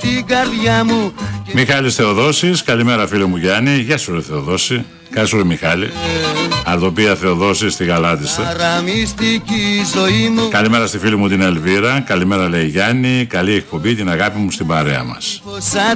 στην καρδιά μου. Μιχάλης Θεοδόσης, καλημέρα φίλε μου Γιάννη. Γεια σου ρε Θεοδόση. Γεια σου ρε Μιχάλη. Αρδοπία Θεοδόση στη Γαλάτιστα. Καλημέρα στη φίλη μου την Ελβίρα. Καλημέρα λέει Γιάννη. Καλή εκπομπή, την αγάπη μου στην παρέα μας.